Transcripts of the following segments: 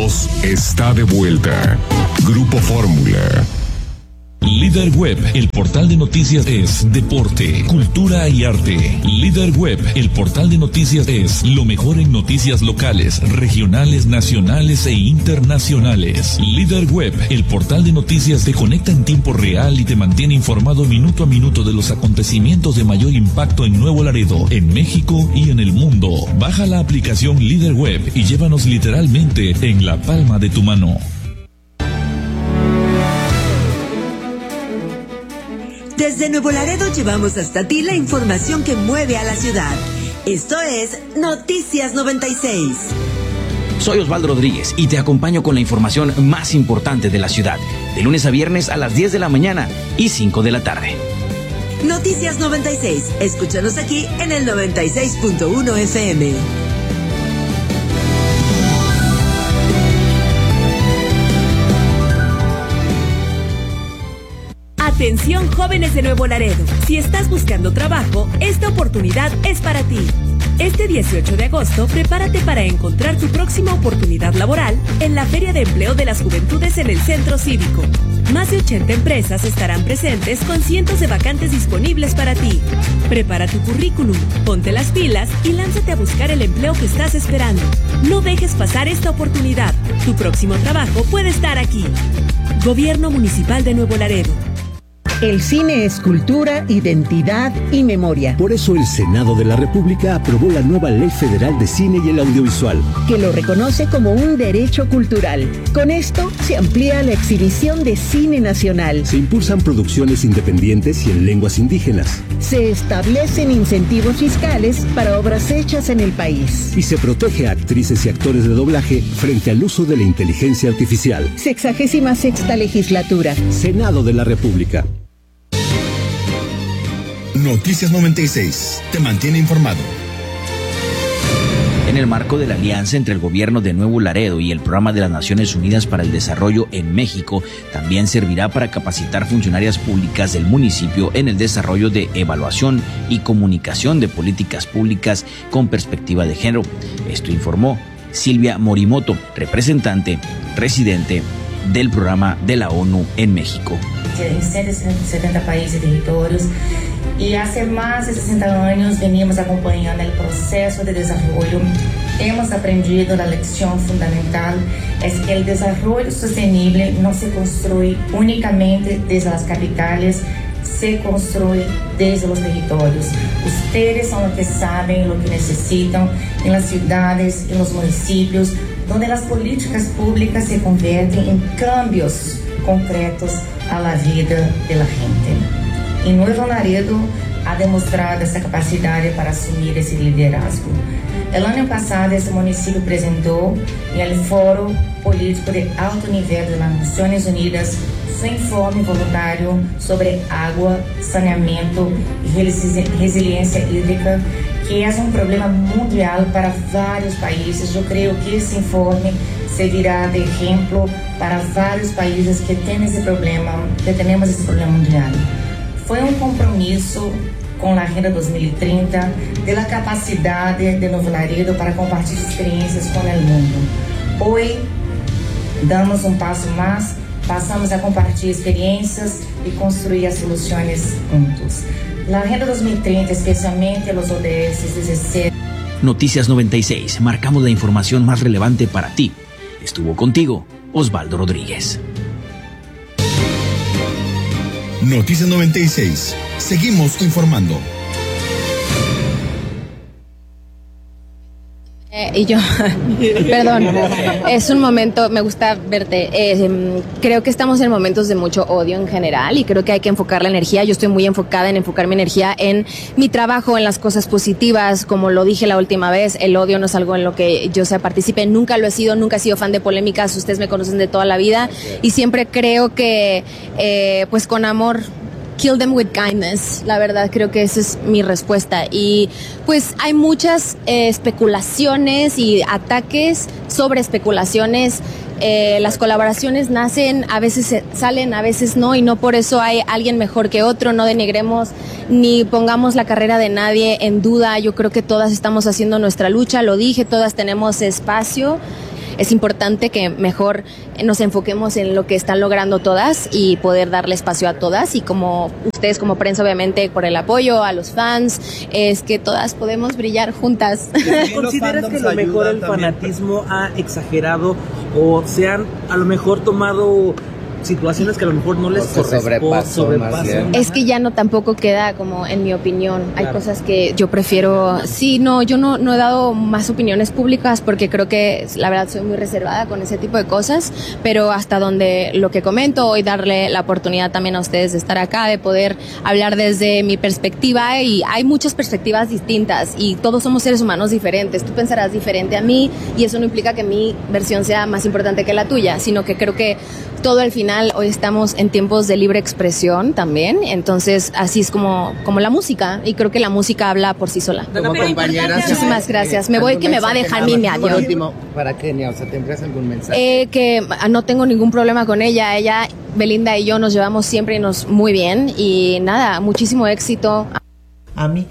Voz está de vuelta. Grupo Fórmula. Líder Web, el portal de noticias es deporte, cultura y arte. Líder Web, el portal de noticias es lo mejor en noticias locales, regionales, nacionales e internacionales. Líder Web, el portal de noticias te conecta en tiempo real y te mantiene informado minuto a minuto de los acontecimientos de mayor impacto en Nuevo Laredo, en México y en el mundo. Baja la aplicación Líder Web y llévanos literalmente en la palma de tu mano. Desde Nuevo Laredo llevamos hasta ti la información que mueve a la ciudad. Esto es Noticias 96. Soy Osvaldo Rodríguez y te acompaño con la información más importante de la ciudad, de lunes a viernes a las 10 de la mañana y 5 de la tarde. Noticias 96. Escúchanos aquí en el 96.1 FM. Atención, jóvenes de Nuevo Laredo. Si estás buscando trabajo, esta oportunidad es para ti. Este 18 de agosto, prepárate para encontrar tu próxima oportunidad laboral en la Feria de Empleo de las Juventudes en el Centro Cívico. Más de 80 empresas estarán presentes con cientos de vacantes disponibles para ti. Prepara tu currículum, ponte las pilas y lánzate a buscar el empleo que estás esperando. No dejes pasar esta oportunidad. Tu próximo trabajo puede estar aquí. Gobierno Municipal de Nuevo Laredo. El cine es cultura, identidad y memoria. Por eso el Senado de la República aprobó la nueva Ley Federal de Cine y el Audiovisual, que lo reconoce como un derecho cultural. Con esto se amplía la exhibición de cine nacional. Se impulsan producciones independientes y en lenguas indígenas. Se establecen incentivos fiscales para obras hechas en el país. Y se protege a actrices y actores de doblaje frente al uso de la inteligencia artificial. 66ª legislatura. Senado de la República. Noticias 96 te mantiene informado. En el marco de la alianza entre el gobierno de Nuevo Laredo y el Programa de las Naciones Unidas para el Desarrollo en México, también servirá para capacitar funcionarias públicas del municipio en el desarrollo de evaluación y comunicación de políticas públicas con perspectiva de género. Esto informó Silvia Morimoto, representante residente del programa de la ONU en México. En 170 países y territorios. Y hace más de 60 años venimos acompañando el proceso de desarrollo. Hemos aprendido la lección fundamental, es que el desarrollo sostenible no se construye únicamente desde las capitales, se construye desde los territorios. Ustedes son los que saben lo que necesitan en las ciudades, en los municipios, donde las políticas públicas se convierten en cambios concretos a la vida de la gente. Y Nuevo Laredo ha demostrado esa capacidad para asumir ese liderazgo. El año pasado, ese municipio presentó en el Foro Político de Alto Nivel de las Naciones Unidas su informe voluntario sobre agua, saneamiento y resiliencia hídrica, que es un problema mundial para varios países. Yo creo que ese informe servirá de ejemplo para varios países que tienen ese problema, que tenemos ese problema mundial. Fue un compromiso con la Agenda 2030 de la capacidad de Nuevo Laredo para compartir experiencias con el mundo. Hoy damos un paso más, pasamos a compartir experiencias y construir as soluciones juntos. La Agenda 2030, especialmente los ODS 17. Noticias 96, marcamos la información más relevante para ti. Estuvo contigo Osvaldo Rodríguez. Noticias 96. Seguimos informando. Y yo, perdón, es un momento, me gusta verte, creo que estamos en momentos de mucho odio en general y creo que hay que enfocar la energía. Yo estoy muy enfocada en enfocar mi energía en mi trabajo, en las cosas positivas. Como lo dije la última vez, el odio no es algo en lo que yo participe, nunca lo he sido, nunca he sido fan de polémicas, ustedes me conocen de toda la vida y siempre creo que pues con amor, kill them with kindness. La verdad creo que esa es mi respuesta. Y pues hay muchas especulaciones y ataques sobre especulaciones. Las colaboraciones nacen, a veces salen, a veces no, y no por eso hay alguien mejor que otro. No denigremos ni pongamos la carrera de nadie en duda. Yo creo que todas estamos haciendo nuestra lucha, lo dije, todas tenemos espacio. es importante que mejor nos enfoquemos en lo que están logrando todas y poder darle espacio a todas, y como ustedes como prensa, obviamente, por el apoyo a los fans, es que todas podemos brillar juntas. ¿Consideras que a lo mejor el fanatismo ha exagerado o se han a lo mejor tomado situaciones que a lo mejor no les sobrepasan? Es que ya no tampoco queda como en mi opinión. Hay cosas que yo prefiero. Sí, no, yo no he dado más opiniones públicas porque creo que la verdad soy muy reservada con ese tipo de cosas, pero hasta donde lo que comento y darle la oportunidad también a ustedes de estar acá, de poder hablar desde mi perspectiva, y hay muchas perspectivas distintas y todos somos seres humanos diferentes. Tú pensarás diferente a mí y eso no implica que mi versión sea más importante que la tuya, sino que creo que todo al final, hoy estamos en tiempos de libre expresión también, entonces así es como la música, y creo que la música habla por sí sola. Como compañera, muchísimas gracias. Me voy, que me va a dejar mi avión. Por último, para Kenia, o sea, ¿te envías algún mensaje? Que no tengo ningún problema con ella. Ella, Belinda y yo nos llevamos siempre muy bien, y nada, muchísimo éxito. A mí.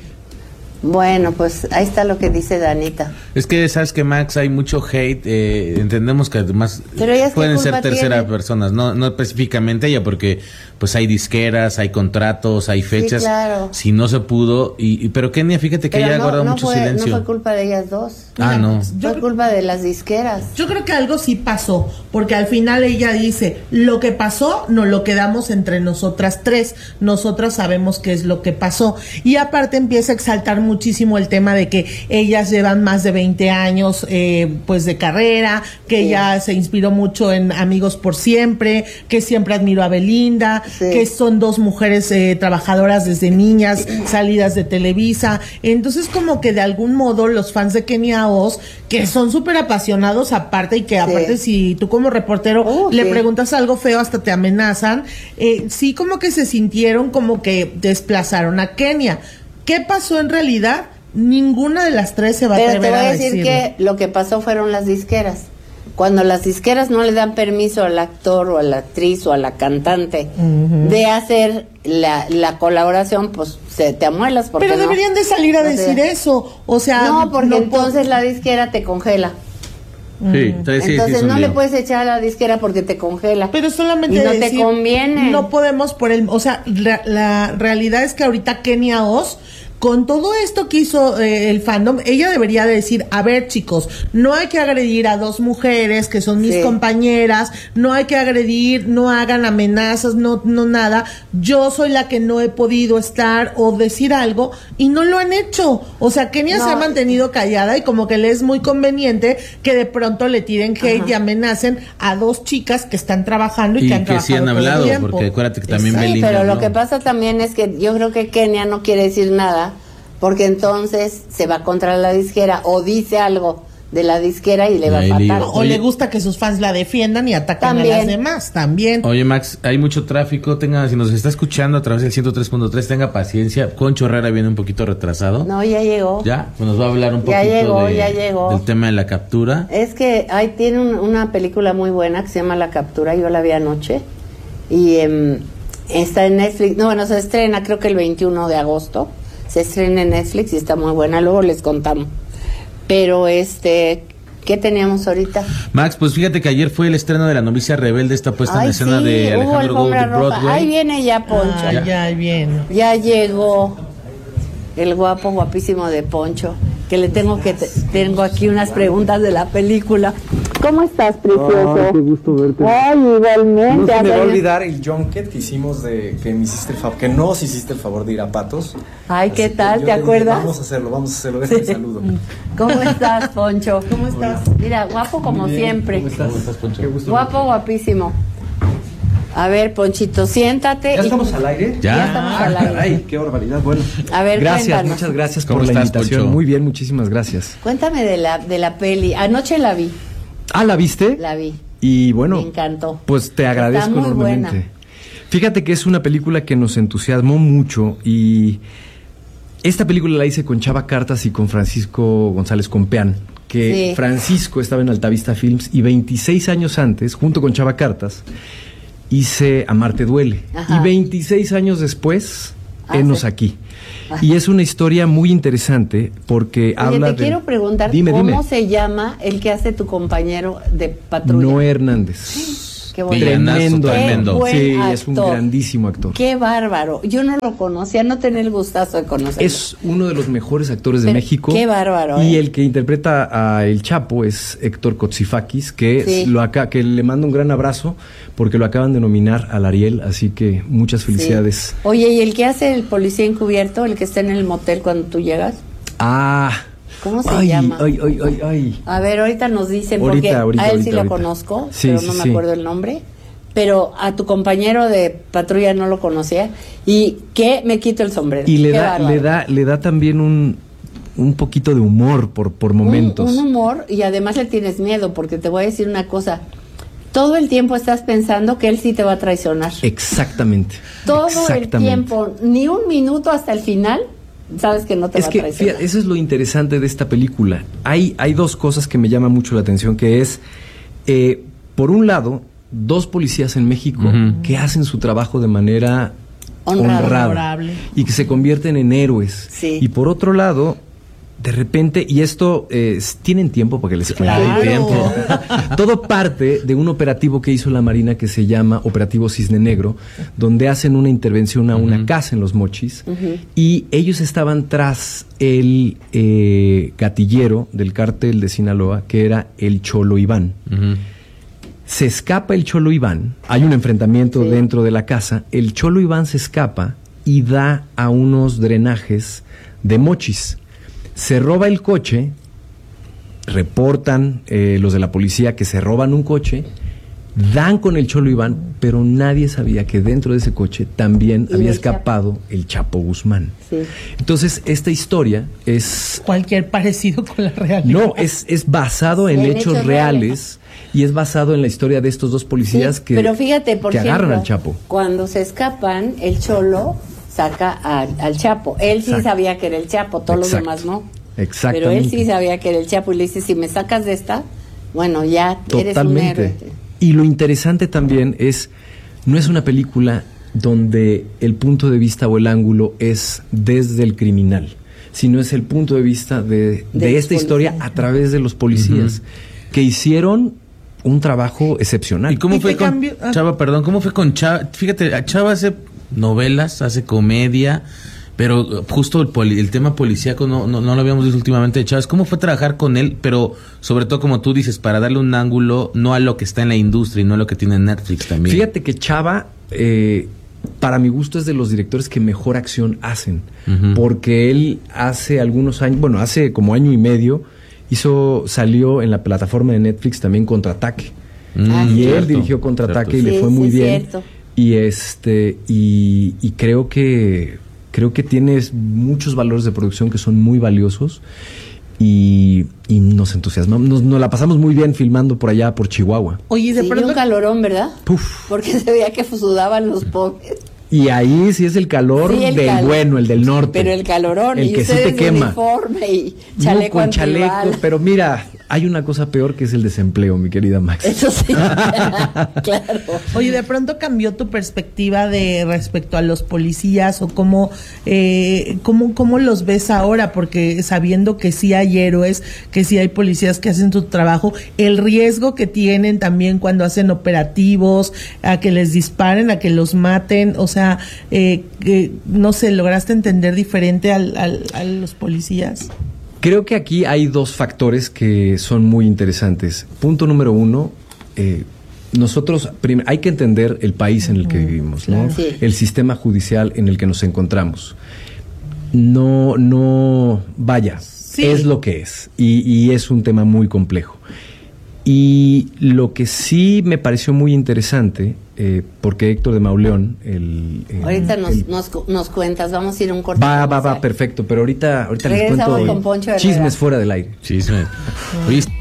Bueno, pues ahí está lo que dice Danita. Es que sabes que, Max, hay mucho hate, entendemos que además pueden ser terceras personas, no específicamente ella, porque pues hay disqueras, hay contratos, hay fechas. Sí, claro. Si no se pudo, pero Kenia, fíjate que ella ha guardado mucho silencio. No fue culpa de ellas dos. No. Fue culpa de las disqueras. Yo creo que algo sí pasó, porque al final ella dice, lo que pasó nos lo quedamos entre nosotras tres, nosotras sabemos qué es lo que pasó, y aparte empieza a exaltar muchísimo el tema de que ellas llevan más de 20 años pues de carrera, que ella se inspiró mucho en Amigos por Siempre, que siempre admiró a Belinda, que son dos mujeres trabajadoras desde niñas, salidas de Televisa. Entonces como que de algún modo los fans de Kenia Os, que son súper apasionados aparte, y que aparte si tú como reportero le preguntas algo feo hasta te amenazan, sí como que se sintieron como que desplazaron a Kenia. ¿Qué pasó en realidad? Ninguna de las tres se va a atrever a decirlo. Pero te voy a decir que lo que pasó fueron las disqueras. Cuando las disqueras no le dan permiso al actor o a la actriz o a la cantante de hacer la colaboración, pues te amuelas. Pero deberían de salir a decir eso. O sea, no, porque entonces la disquera te congela. Sí, entonces no le puedes echar a la disquera porque te congela. Pero solamente y no decir, te conviene. No podemos o sea, la realidad es que ahorita Kenia Os, con todo esto que hizo el fandom, ella debería de decir, a ver, chicos, no hay que agredir a dos mujeres que son mis compañeras, no hay que agredir, no hagan amenazas, no nada, yo soy la que no he podido estar, o decir algo, y no lo han hecho. O sea, Kenia se ha mantenido callada, y como que le es muy conveniente que de pronto le tiren hate y amenacen a dos chicas que están trabajando y que han trabajado sí han hablado, todo el tiempo. porque acuérdate que también Sí, Belinda, pero lo que pasa también es que yo creo que Kenia no quiere decir nada, porque entonces se va contra la disquera o dice algo de la disquera y le va a matar. O le gusta que sus fans la defiendan y atacan a las demás también. Oye, Max, hay mucho tráfico, si nos está escuchando a través del 103.3, tenga paciencia. Concho Herrera viene un poquito retrasado. No, ya llegó. Ya, pues nos va a hablar un poquito del tema de la captura. Es que tiene una película muy buena que se llama La Captura, yo la vi anoche, y está en Netflix. No, bueno, se estrena creo que el 21 de agosto. Se estrena en Netflix y está muy buena, luego les contamos. Pero ¿qué teníamos ahorita? Max, pues fíjate que ayer fue el estreno de La Novicia Rebelde, esta puesta en escena de Alejandro Gou de Broadway. Ahí viene ya Poncho. Ya viene. Ya llegó el guapo, guapísimo de Poncho, que tengo aquí unas preguntas de la película. ¿Cómo estás, precioso? Ay, qué gusto verte. Ay, igualmente. No se me va a olvidar el junket que hicimos que nos hiciste el favor de ir a Patos. Ay, ¿qué tal? ¿Te acuerdas? Vamos a hacerlo, déjame saludo. ¿Cómo estás, Poncho? ¿Cómo estás? Mira, guapo como siempre. ¿Cómo estás, Poncho? Qué gusto guapo, guapísimo. A ver, Ponchito, siéntate. ¿Ya estamos al aire? Ya estamos al aire. Caray, qué barbaridad. Bueno, a ver, cuéntanos. Muchas gracias por la invitación. Poncho? Muy bien, muchísimas gracias. Cuéntame de la peli. Anoche la vi. Ah, ¿la viste? La vi. Y bueno, me encantó. Pues te agradezco enormemente. Buena. Fíjate que es una película que nos entusiasmó mucho, y esta película la hice con Chava Cartas y con Francisco González Compeán, que Francisco estaba en Altavista Films, y 26 años antes, junto con Chava Cartas, hice Amarte Duele. Ajá. Y 26 años después Henos aquí. Y es una historia muy interesante porque habla te quiero preguntar, ¿cómo se llama el que hace tu compañero de patrulla? Noé Hernández. Qué bueno. Tremendo. Sí, es un grandísimo actor. Qué bárbaro. Yo no lo conocía, no tenía el gustazo de conocerlo. Es uno de los mejores actores de México. Qué bárbaro. Y el que interpreta a El Chapo es Héctor Kotsifakis, que que le mando un gran abrazo porque lo acaban de nominar al Ariel, así que muchas felicidades. Sí. Oye, ¿y el que hace el policía encubierto, el que está en el motel cuando tú llegas? ¿Cómo se llama? A ver, ahorita nos dicen, porque a él sí lo conozco, pero no me acuerdo el nombre. Pero a tu compañero de patrulla no lo conocía. Y que me quito el sombrero. Y le da también un poquito de humor por momentos. Un humor, y además le tienes miedo, porque te voy a decir una cosa. Todo el tiempo estás pensando que él sí te va a traicionar. Exactamente. El tiempo, ni un minuto hasta el final. Sabes que no te va a traicionar. Fíjate, eso es lo interesante de esta película. Hay dos cosas que me llaman mucho la atención, que es, por un lado, 2 policías en México que hacen su trabajo de manera honrada y que se convierten en héroes. Sí. Y por otro lado, de repente, y esto, tienen tiempo para que les cuente el tiempo. Todo parte de un operativo que hizo la Marina que se llama Operativo Cisne Negro, donde hacen una intervención a una casa en Los Mochis, y ellos estaban tras el gatillero del cártel de Sinaloa, que era el Cholo Iván. Se escapa el Cholo Iván, hay un enfrentamiento dentro de la casa, el Cholo Iván se escapa y da a unos drenajes de Mochis. Se roba el coche, reportan los de la policía que se roban un coche, dan con el Cholo Iván, pero nadie sabía que dentro de ese coche también había escapado el Chapo Guzmán. Sí. Entonces, esta historia es... Cualquier parecido con la realidad. No, es basado en hechos reales y es basado en la historia de estos 2 policías que agarran al Chapo. Cuando se escapan, el Cholo saca al Chapo. Él sí sabía que era el Chapo, todos los demás no. Exactamente. Pero él sí sabía que era el Chapo y le dice, si me sacas de esta, bueno, ya eres un héroe. Y lo interesante también no es una película donde el punto de vista o el ángulo es desde el criminal, sino es el punto de vista de esta historia a través de los policías que hicieron un trabajo excepcional. ¿Y cómo fue con Chava? Perdón, ¿cómo fue con Chava? Fíjate, Chava hace novelas, hace comedia, pero justo el tema policíaco no lo habíamos visto últimamente de Chávez. ¿Cómo fue trabajar con él? Pero sobre todo, como tú dices, para darle un ángulo no a lo que está en la industria y no a lo que tiene Netflix también. Fíjate que Chava, para mi gusto, es de los directores que mejor acción hacen, porque él hace algunos años, hace como año y medio, salió en la plataforma de Netflix también Contraataque. Y él dirigió Contraataque y le fue muy bien. Cierto. Y creo que tienes muchos valores de producción que son muy valiosos y nos entusiasmamos, nos la pasamos muy bien filmando por allá por Chihuahua. Oye, de pronto un calorón, ¿verdad? Porque se veía que sudaban los pobres. Y ahí sí es el calor bueno, el del norte. Pero el calorón, el que sí te quema. Uniforme y chaleco con chaleco, pero mira, hay una cosa peor que es el desempleo, mi querida Max. Eso sí, claro. Oye, ¿de pronto cambió tu perspectiva respecto a los policías o cómo los ves ahora? Porque sabiendo que sí hay héroes, que sí hay policías que hacen su trabajo, el riesgo que tienen también cuando hacen operativos, a que les disparen, a que los maten, o sea, no sé, ¿lograste entender diferente a los policías? Creo que aquí hay 2 factores que son muy interesantes. Punto número 1, nosotros hay que entender el país en el que vivimos, ¿no? Sí. El sistema judicial en el que nos encontramos. Es lo que es y es un tema muy complejo. Y lo que sí me pareció muy interesante, porque Héctor de Mauleón, ahorita nos cuentas, vamos a ir a un corte. Va, perfecto, pero ahorita les cuento con Poncho chismes fuera del aire. Chismes. Oye,